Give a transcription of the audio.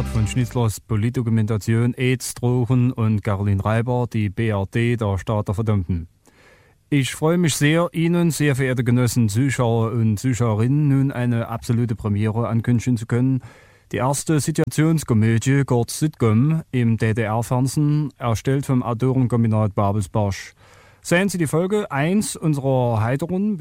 Inszeniert von Schnitzlers Politdokumentation AIDS, Drogen und Caroline Reiber, die BRD, der Staat der Verdammten. Ich freue mich sehr, Ihnen, sehr verehrte Genossen, Zuschauer und Zuschauerinnen, nun eine absolute Premiere ankündigen zu können. Die erste Situationskomödie, kurz Sitcom, im DDR-Fernsehen, erstellt vom Autorenkombinat Babelsberg. Sehen Sie die Folge 1 unserer heiteren